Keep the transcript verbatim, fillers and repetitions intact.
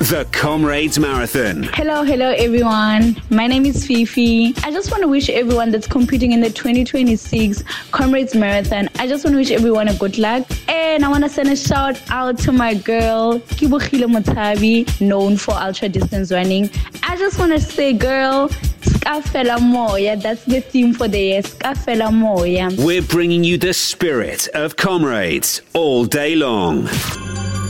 The Comrades Marathon. Hello, hello everyone. My name is Fifi. I just want to wish everyone that's competing in the twenty twenty-six Comrades Marathon, I just want to wish everyone a good luck. And I want to send a shout out to my girl, Kibukhile Mutabi, known for ultra distance running. I just want to say, girl, Skafela Moya. That's the theme for the year, Skafela Moya. We're bringing you the spirit of Comrades all day long.